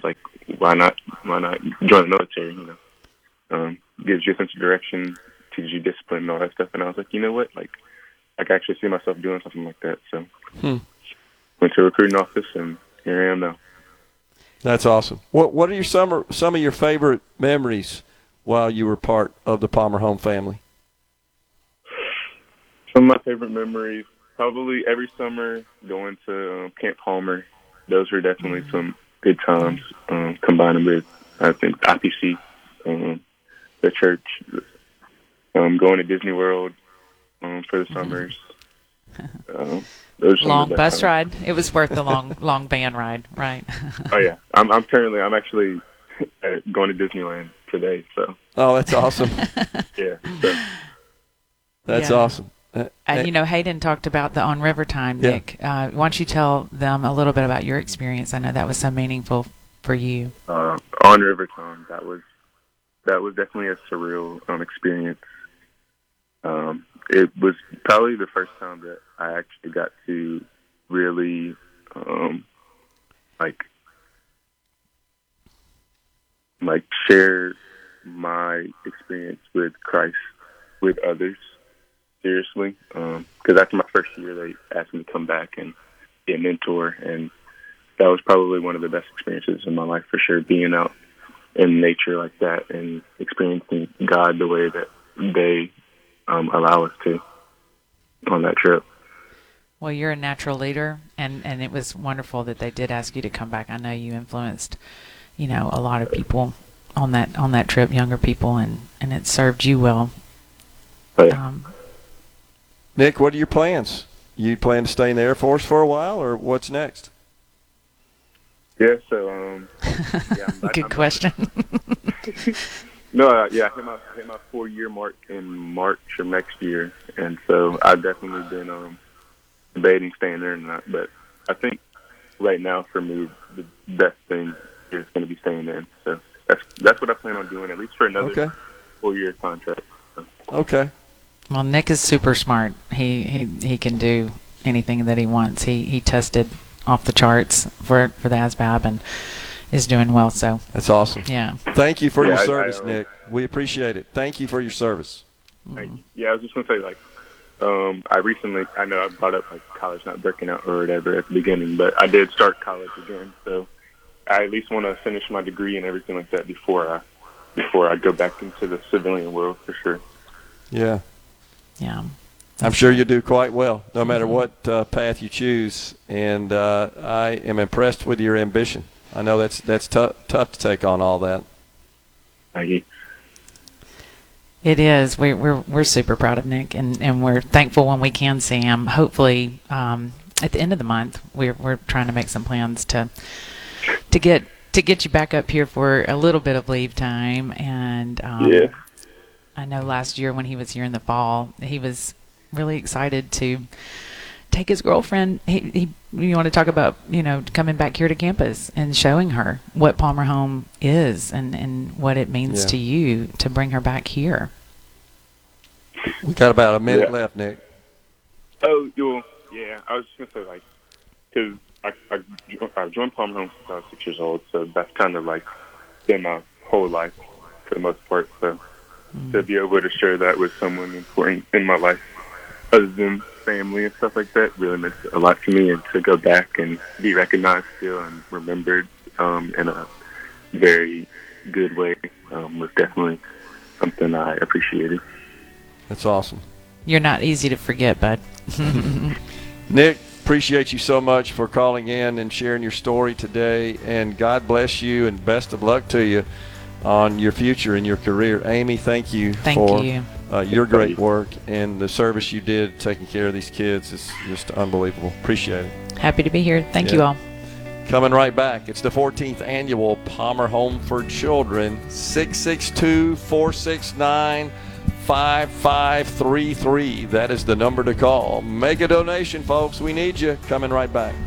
like, why not join the military? Gives you a sense of direction, teaches you discipline and all that stuff. And I was like, you know what, like I can actually see myself doing something like that. So went to a recruiting office, and here I am now. That's awesome. What are some of your favorite memories while you were part of the Palmer Home family? Some of my favorite memories, probably every summer going to Camp Palmer. Those were definitely some good times, combining with, I think, IPC, the church, going to Disney World for the summers. Those long bus ride. It was worth the long van ride, right? Oh yeah, I'm actually going to Disneyland today. So. Oh, that's awesome. Yeah. So. That's awesome. Hayden talked about the On River time, Nick. Why don't you tell them a little bit about your experience? I know that was so meaningful for you. On River time, that was definitely a surreal experience. It was probably the first time that I actually got to really share my experience with Christ with others. Seriously, because after my first year, they asked me to come back and be a mentor, and that was probably one of the best experiences in my life for sure, being out in nature like that and experiencing God the way that they allow us to on that trip. Well, you're a natural leader, and it was wonderful that they did ask you to come back. I know you influenced, a lot of people on that trip, younger people, and it served you well. Nick, what are your plans? You plan to stay in the Air Force for a while, or what's next? Yeah, so good question. No, I hit my 4-year mark in March of next year, and so I've definitely been debating staying there or not. But I think right now for me, the best thing is going to be staying in. So that's what I plan on doing, at least for another 4-year contract. So. Okay. Well, Nick is super smart. He can do anything that he wants. He tested off the charts for the ASVAB and is doing well. So that's awesome. Yeah. Thank you for your service, Nick. We appreciate it. Thank you for your service. Thank you. Yeah, I was just gonna say I know I brought up college not working out or whatever at the beginning, but I did start college again. So I at least want to finish my degree and everything like that before I go back into the civilian world for sure. Yeah. Yeah. I'm sure you'll do quite well, no matter what path you choose. And I am impressed with your ambition. I know that's tough to take on all that. Thank you. It is. We're super proud of Nick, and we're thankful when we can see him. Hopefully, at the end of the month, we're trying to make some plans to get you back up here for a little bit of leave time. And I know last year when he was here in the fall, he was really excited to take his girlfriend. You want to talk about, coming back here to campus and showing her what Palmer Home is and what it means to you to bring her back here. We got about a minute left, Nick. Oh, yeah. I was just going to say, because I joined Palmer Home since I was 6 years old, so that's kind of been my whole life for the most part. So to be able to share that with someone important in my life other than family and stuff like that really meant a lot to me, and to go back and be recognized still and remembered in a very good way was definitely something I appreciated. That's awesome. You're not easy to forget, bud. Nick, appreciate you so much for calling in and sharing your story today, and God bless you and best of luck to you on your future and your career. Amy, thank you for your great work and the service you did taking care of these kids. It's just unbelievable. Appreciate it. Happy to be here. Thank you all. Coming right back. It's the 14th annual Palmer Home for Children. 662-469-5533. That is the number to call. Make a donation, folks. We need you. Coming right back.